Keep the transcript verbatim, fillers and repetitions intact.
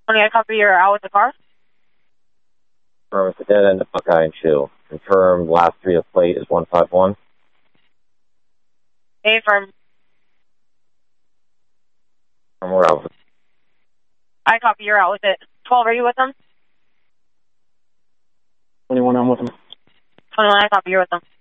twenty, I copy you're out with the car. Confirm it's a dead end of Buckeye and Shoe. Confirm last three of plate is one five one. A firm. And we're out. I copy you're out with it. twelve, are you with them? twenty-one, I'm with them. twenty-one, I copy you're with them.